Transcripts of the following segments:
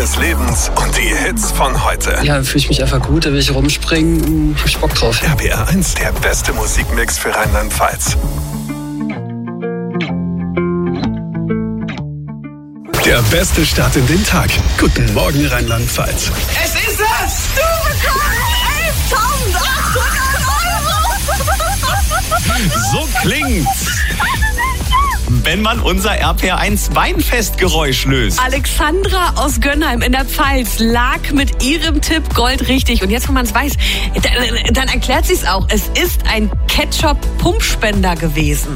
des Lebens und die Hits von heute. Ja, fühle ich mich einfach gut, da will ich rumspringen, hab ich Bock drauf. RPR 1, der beste Musikmix für Rheinland-Pfalz. Der beste Start in den Tag. Guten Morgen, Rheinland-Pfalz. Es ist es! Du bekommst 11.800 €! So klingt's, wenn man unser RPR1 Weinfestgeräusch löst. Alexandra aus Gönnheim in der Pfalz lag mit ihrem Tipp Gold richtig. Und jetzt, wo man es weiß, dann erklärt sie es auch. Es ist ein Ketchup-Pumpspender gewesen.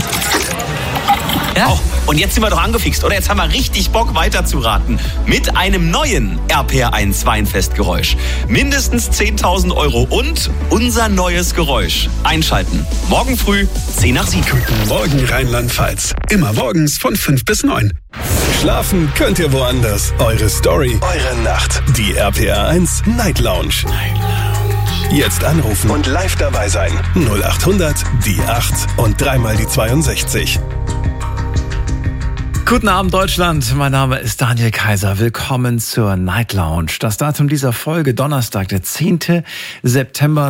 Ja. Oh, und jetzt sind wir doch angefixt, oder? Jetzt haben wir richtig Bock weiterzuraten. Mit einem neuen RPR1 Weinfestgeräusch. Mindestens 10.000 € und unser neues Geräusch. Einschalten. Morgen früh, 10 nach 7. Guten Morgen, Rheinland-Pfalz. Immer morgens von 5 bis 9. Schlafen könnt ihr woanders. Eure Story, eure Nacht. Die RPR1 Night Lounge. Jetzt anrufen und live dabei sein. 0800 die 8 und dreimal die 62. Guten Abend, Deutschland. Mein Name ist Daniel Kaiser. Willkommen zur Night Lounge. Das Datum dieser Folge, Donnerstag, der 10. September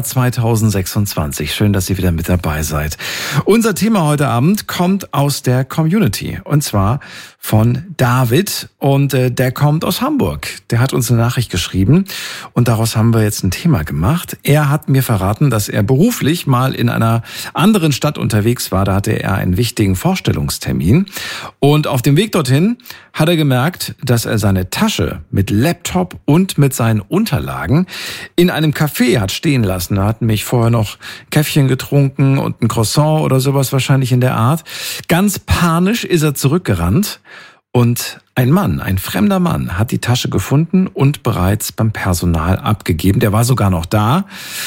2026. Schön, dass ihr wieder mit dabei seid. Unser Thema heute Abend kommt aus der Community. Und zwar von David. Und der kommt aus Hamburg. Der hat uns eine Nachricht geschrieben. Und daraus haben wir jetzt ein Thema gemacht. Er hat mir verraten, dass er beruflich mal in einer anderen Stadt unterwegs war. Da hatte er einen wichtigen Vorstellungstermin. Und auf dem Weg dorthin hat er gemerkt, dass er seine Tasche mit Laptop und mit seinen Unterlagen in einem Café hat stehen lassen. Er hat nämlich vorher noch Käffchen getrunken und ein Croissant oder sowas wahrscheinlich in der Art. Ganz panisch ist er zurückgerannt und ein Mann, ein fremder Mann, hat die Tasche gefunden und bereits beim Personal abgegeben. Der war sogar noch da.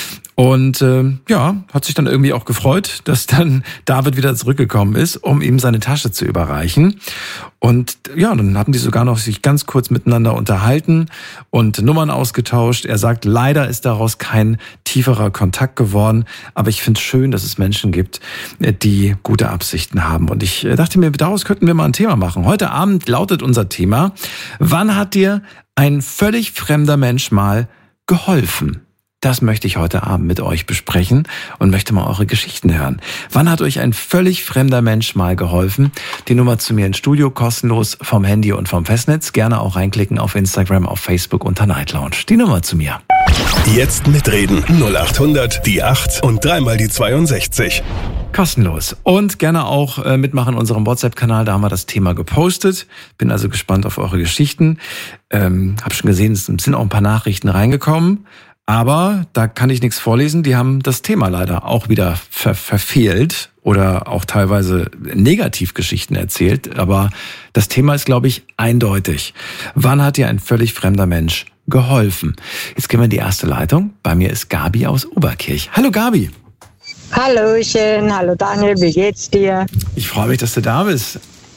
Und hat sich dann irgendwie auch gefreut, dass dann David wieder zurückgekommen ist, um ihm seine Tasche zu überreichen. Und ja, dann hatten die sogar noch sich ganz kurz miteinander unterhalten und Nummern ausgetauscht. Er sagt, leider ist daraus kein tieferer Kontakt geworden. Aber ich finde es schön, dass es Menschen gibt, die gute Absichten haben. Und ich dachte mir, daraus könnten wir mal ein Thema machen. Heute Abend lautet unser Thema: Wann hat dir ein völlig fremder Mensch mal geholfen? Das möchte ich heute Abend mit euch besprechen und möchte mal eure Geschichten hören. Wann hat euch ein völlig fremder Mensch mal geholfen? Die Nummer zu mir ins Studio, kostenlos vom Handy und vom Festnetz. Gerne auch reinklicken auf Instagram, auf Facebook unter Night Lounge. Die Nummer zu mir. Jetzt mitreden. 0800 die 8 und dreimal die 62. Kostenlos. Und gerne auch mitmachen in unserem WhatsApp-Kanal. Da haben wir das Thema gepostet. Bin also gespannt auf eure Geschichten. Hab schon gesehen, es sind auch ein paar Nachrichten reingekommen. Aber da kann ich nichts vorlesen. Die haben das Thema leider auch wieder verfehlt oder auch teilweise Negativgeschichten erzählt. Aber das Thema ist, glaube ich, eindeutig. Wann hat dir ein völlig fremder Mensch geholfen? Jetzt gehen wir in die erste Leitung. Bei mir ist Gabi aus Oberkirch. Hallo Gabi. Hallöchen, hallo Daniel, wie geht's dir? Ich freue mich, dass du da bist.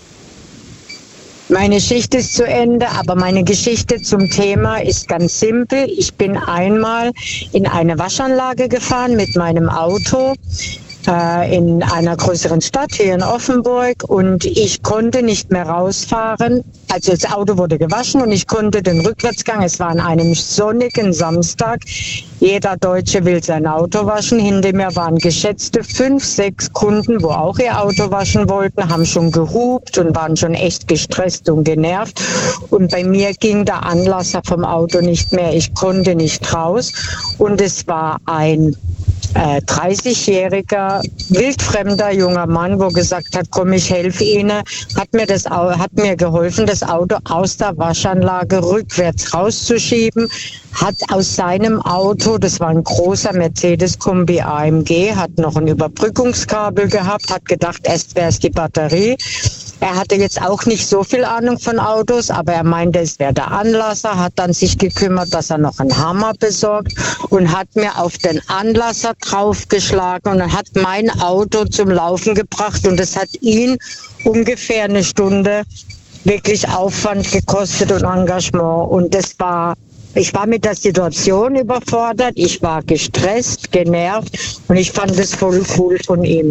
Meine Schicht ist zu Ende, aber meine Geschichte zum Thema ist ganz simpel. Ich bin einmal in eine Waschanlage gefahren mit meinem Auto in einer größeren Stadt hier in Offenburg und ich konnte nicht mehr rausfahren. Also das Auto wurde gewaschen und ich konnte den Rückwärtsgang, es war an einem sonnigen Samstag, jeder Deutsche will sein Auto waschen. Hinter mir waren geschätzte 5, 6 Kunden, wo auch ihr Auto waschen wollten, haben schon gehupt und waren schon echt gestresst und genervt. Und bei mir ging der Anlasser vom Auto nicht mehr, ich konnte nicht raus und es war ein 30-jähriger, wildfremder junger Mann, wo gesagt hat, komm, ich helfe Ihnen, hat mir geholfen, das Auto aus der Waschanlage rückwärts rauszuschieben, hat aus seinem Auto, das war ein großer Mercedes-Kombi AMG, hat noch ein Überbrückungskabel gehabt, hat gedacht, erst wäre es die Batterie. Er hatte jetzt auch nicht so viel Ahnung von Autos, aber er meinte, es wäre der Anlasser, hat dann sich gekümmert, dass er noch einen Hammer besorgt und hat mir auf den Anlasser draufgeschlagen und hat mein Auto zum Laufen gebracht und es hat ihn ungefähr eine Stunde wirklich Aufwand gekostet und Engagement und ich war mit der Situation überfordert, ich war gestresst, genervt und ich fand es voll cool von ihm.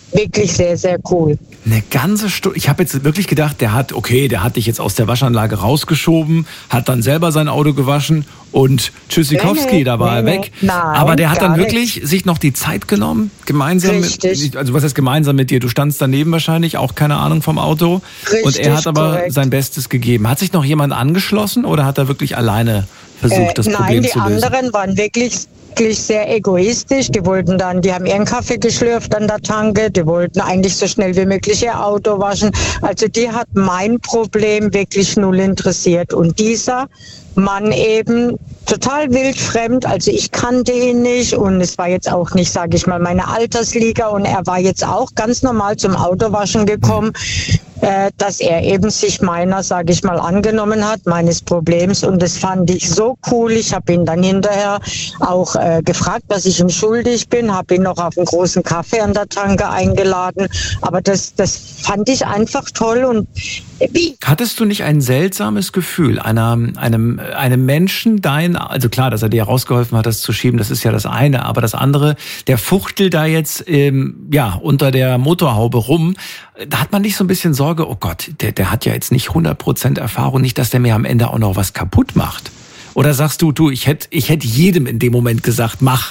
wirklich sehr, sehr cool. Eine ganze Stunde. Ich habe jetzt wirklich gedacht, der hat dich jetzt aus der Waschanlage rausgeschoben, hat dann selber sein Auto gewaschen und Tschüssikowski, da war er weg. Nein, aber der hat dann gar wirklich sich noch die Zeit genommen, gemeinsam Richtig. also was heißt gemeinsam mit dir? Du standst daneben wahrscheinlich, auch keine Ahnung vom Auto. Richtig, und er hat aber korrekt. sein Bestes gegeben. Hat sich noch jemand angeschlossen oder hat er wirklich alleine versucht, das Problem zu lösen? Nein, die anderen waren wirklich sehr egoistisch. Die haben ihren Kaffee geschlürft an der Tanke. Die wollten eigentlich so schnell wie möglich ihr Auto waschen. Also die hat mein Problem wirklich null interessiert. Und dieser Mann eben total wildfremd, also ich kannte ihn nicht und es war jetzt auch nicht, sage ich mal, meine Altersliga und er war jetzt auch ganz normal zum Autowaschen gekommen, dass er eben sich meiner, sage ich mal, angenommen hat, meines Problems und das fand ich so cool. Ich habe ihn dann hinterher auch gefragt, was ich ihm schuldig bin, habe ihn noch auf einen großen Kaffee an der Tanke eingeladen, aber das fand ich einfach toll und Hattest du nicht ein seltsames Gefühl, einem Menschen also klar, dass er dir rausgeholfen hat, das zu schieben, das ist ja das eine, aber das andere, der fuchtelt da jetzt unter der Motorhaube rum, da hat man nicht so ein bisschen Sorge, oh Gott, der hat ja jetzt nicht 100% Erfahrung, nicht, dass der mir am Ende auch noch was kaputt macht. Oder sagst du, ich hätte jedem in dem Moment gesagt, mach.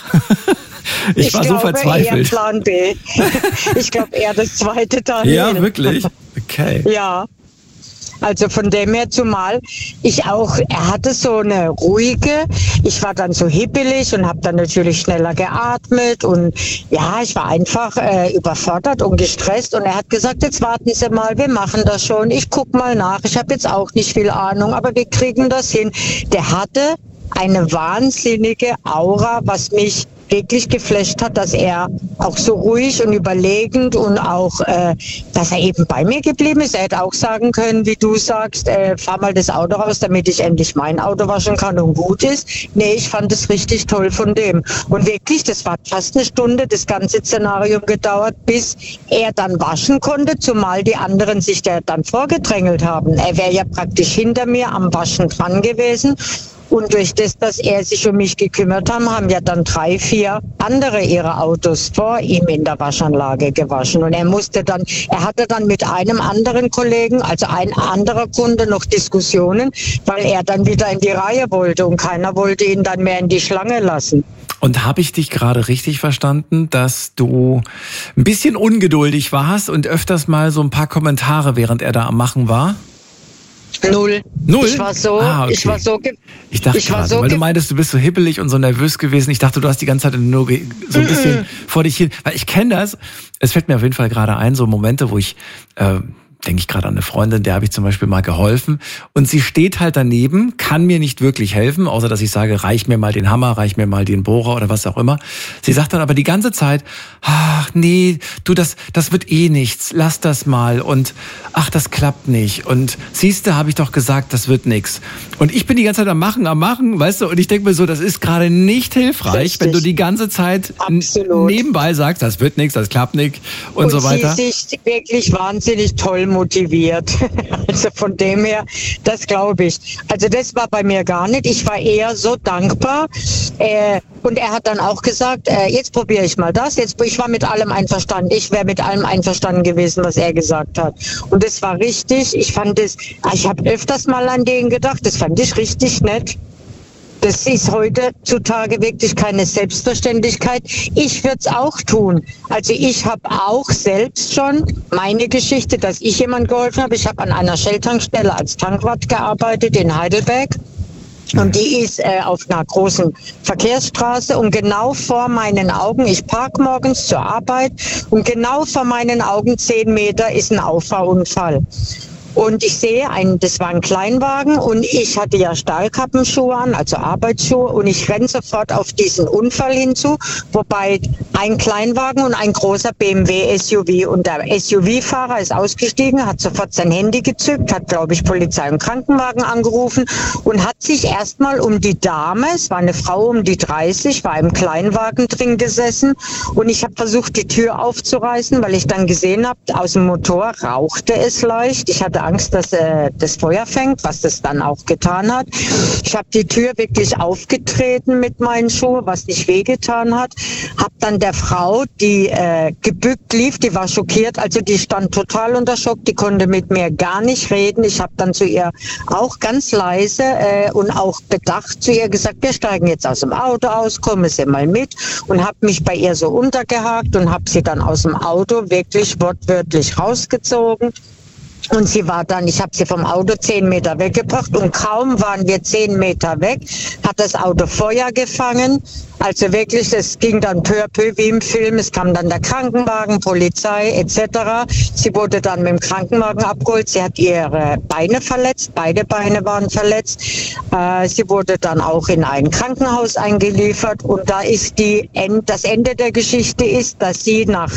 Ich war so verzweifelt. Eher Plan B. Ich glaube eher das zweite Teil. Ja, wirklich? Okay. Ja. Also von dem her, zumal er hatte so eine ruhige, ich war dann so hippelig und habe dann natürlich schneller geatmet und ja, ich war einfach überfordert und gestresst und er hat gesagt, jetzt warten Sie mal, wir machen das schon, ich guck mal nach, ich habe jetzt auch nicht viel Ahnung, aber wir kriegen das hin. Der hatte eine wahnsinnige Aura, was mich wirklich geflasht hat, dass er auch so ruhig und überlegend und auch, dass er eben bei mir geblieben ist. Er hätte auch sagen können, wie du sagst, fahr mal das Auto raus, damit ich endlich mein Auto waschen kann und gut ist. Nee, ich fand es richtig toll von dem. Und wirklich, das war fast eine Stunde, das ganze Szenario gedauert, bis er dann waschen konnte, zumal die anderen sich dann vorgedrängelt haben. Er wäre ja praktisch hinter mir am Waschen dran gewesen. Und durch das, dass er sich um mich gekümmert hat, haben ja dann 3, 4 andere ihre Autos vor ihm in der Waschanlage gewaschen. Und er hatte dann mit einem anderen Kollegen, also ein anderer Kunde, noch Diskussionen, weil er dann wieder in die Reihe wollte und keiner wollte ihn dann mehr in die Schlange lassen. Und habe ich dich gerade richtig verstanden, dass du ein bisschen ungeduldig warst und öfters mal so ein paar Kommentare, während er da am Machen war? Null. Ich war so, ich dachte gerade, weil du meintest, du bist so hippelig und so nervös gewesen. Ich dachte, du hast die ganze Zeit nur so ein bisschen vor dich hin. Weil ich kenne das. Es fällt mir auf jeden Fall gerade ein, so Momente, wo ich denke ich gerade an eine Freundin, der habe ich zum Beispiel mal geholfen und sie steht halt daneben, kann mir nicht wirklich helfen, außer dass ich sage, reich mir mal den Hammer, reich mir mal den Bohrer oder was auch immer. Sie sagt dann aber die ganze Zeit, ach nee, du, das wird eh nichts, lass das mal und ach, das klappt nicht und siehste, habe ich doch gesagt, das wird nix. Und ich bin die ganze Zeit am Machen, weißt du, und ich denke mir so, das ist gerade nicht hilfreich, richtig, wenn du die ganze Zeit nebenbei sagst, das wird nix, das klappt nicht und so weiter. Sie sich wirklich wahnsinnig toll motiviert. Also von dem her, das glaube ich. Also das war bei mir gar nicht. Ich war eher so dankbar. Und er hat dann auch gesagt, jetzt probiere ich mal das. Ich war mit allem einverstanden. Ich wäre mit allem einverstanden gewesen, was er gesagt hat. Und das war richtig. Ich habe öfters mal an den gedacht. Das fand ich richtig nett. Das ist heutzutage wirklich keine Selbstverständlichkeit. Ich würde es auch tun. Also ich habe auch selbst schon meine Geschichte, dass ich jemand geholfen habe. Ich habe an einer Shell-Tankstelle als Tankwart gearbeitet in Heidelberg. Und die ist auf einer großen Verkehrsstraße und genau vor meinen Augen, ich park morgens zur Arbeit und genau vor meinen Augen 10 Meter ist ein Auffahrunfall. Und ich sehe, das war ein Kleinwagen und ich hatte ja Stahlkappenschuhe an, also Arbeitsschuhe und ich renne sofort auf diesen Unfall hinzu, wobei ein Kleinwagen und ein großer BMW SUV und der SUV-Fahrer ist ausgestiegen, hat sofort sein Handy gezückt, hat, glaube ich, Polizei und Krankenwagen angerufen und hat sich erstmal um die Dame, es war eine Frau um die 30, war im Kleinwagen drin gesessen und ich habe versucht, die Tür aufzureißen, weil ich dann gesehen habe, aus dem Motor rauchte es leicht. Ich hatte Angst, dass das Feuer fängt, was das dann auch getan hat. Ich habe die Tür wirklich aufgetreten mit meinen Schuhen, was nicht wehgetan hat. Habe dann der Frau, die gebückt lief, die war schockiert, also die stand total unter Schock, die konnte mit mir gar nicht reden. Ich habe dann zu ihr auch ganz leise und auch bedacht zu ihr gesagt, wir steigen jetzt aus dem Auto aus, kommen Sie mal mit, und habe mich bei ihr so untergehakt und habe sie dann aus dem Auto wirklich wortwörtlich rausgezogen. Und sie war dann, ich habe sie vom Auto 10 Meter weggebracht und kaum waren wir 10 Meter weg, hat das Auto Feuer gefangen. Also wirklich, es ging dann peu à peu wie im Film. Es kam dann der Krankenwagen, Polizei etc. Sie wurde dann mit dem Krankenwagen abgeholt. Sie hat ihre Beine verletzt, beide Beine waren verletzt. Sie wurde dann auch in ein Krankenhaus eingeliefert. Und da ist das Ende der Geschichte ist, dass sie nach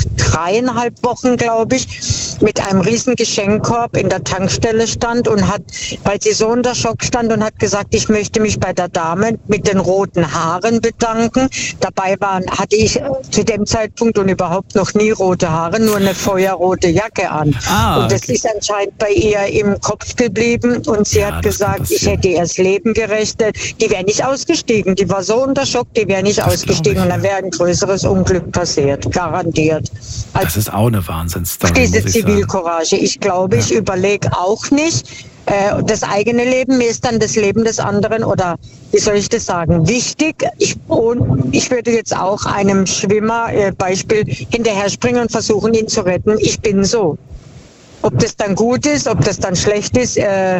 3,5 Wochen, glaube ich, mit einem riesen Geschenkkorb in der Tankstelle stand und hat, weil sie so unter Schock stand und hat gesagt, ich möchte mich bei der Dame mit den roten Haaren bedanken. Dabei hatte ich zu dem Zeitpunkt und überhaupt noch nie rote Haare, nur eine feuerrote Jacke an. Und das ist anscheinend bei ihr im Kopf geblieben und sie hat gesagt, ich hätte ihr das Leben gerechnet. Die wäre nicht ausgestiegen. Die war so unter Schock, die wäre nicht ausgestiegen und dann wäre ein größeres Unglück passiert. Garantiert. Also, das ist auch eine Wahnsinnsstory. Diese Zivilcourage. Ich glaube, ich überlege auch nicht, das eigene Leben, mir ist dann das Leben des anderen, oder wie soll ich das sagen, wichtig. Ich würde jetzt auch einem Schwimmer Beispiel hinterher springen und versuchen, ihn zu retten. Ich bin so. Ob das dann gut ist, ob das dann schlecht ist,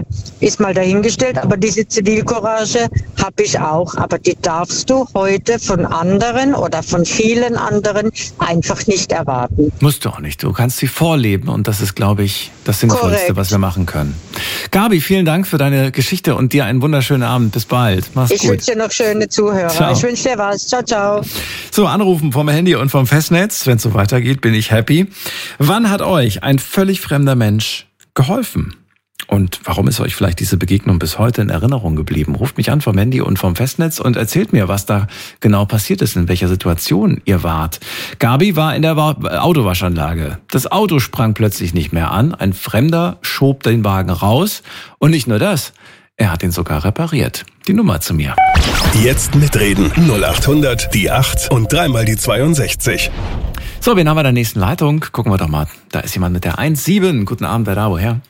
ist mal dahingestellt. Aber diese Zivilcourage habe ich auch. Aber die darfst du heute von anderen oder von vielen anderen einfach nicht erwarten. Musst du auch nicht. Du kannst sie vorleben. Und das ist, glaube ich, das Sinnvollste, was wir machen können. Gabi, vielen Dank für deine Geschichte und dir einen wunderschönen Abend. Bis bald. Mach's gut. Ich wünsche dir noch schöne Zuhörer. Ciao. Ich wünsche dir was. Ciao, ciao. So, anrufen vom Handy und vom Festnetz. Wenn es so weitergeht, bin ich happy. Wann hat euch ein völlig fremder Mensch geholfen? Und warum ist euch vielleicht diese Begegnung bis heute in Erinnerung geblieben? Ruft mich an vom Handy und vom Festnetz und erzählt mir, was da genau passiert ist, in welcher Situation ihr wart. Gabi war in der Autowaschanlage. Das Auto sprang plötzlich nicht mehr an. Ein Fremder schob den Wagen raus. Und nicht nur das, er hat ihn sogar repariert. Die Nummer zu mir. Jetzt mitreden. 0800 die 8 und dreimal die 62. So, wen haben wir in der nächsten Leitung? Gucken wir doch mal. Da ist jemand mit der 17. Guten Abend, wer da, woher?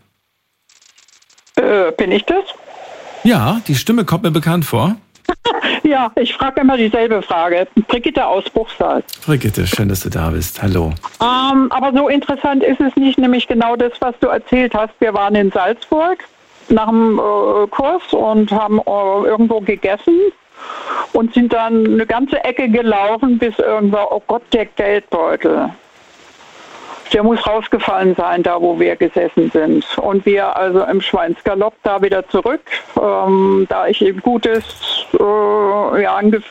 Bin ich das? Ja, die Stimme kommt mir bekannt vor. Ja, ich frage immer dieselbe Frage. Brigitte aus Bruchsal. Brigitte, schön, dass du da bist. Hallo. Aber so interessant ist es nicht, nämlich genau das, was du erzählt hast. Wir waren in Salzburg nach dem Kurs und haben irgendwo gegessen und sind dann eine ganze Ecke gelaufen, bis irgendwann, oh Gott, der Geldbeutel. Der muss rausgefallen sein, da wo wir gesessen sind. Und wir also im Schweinsgalopp da wieder zurück, da ich eben gutes, ein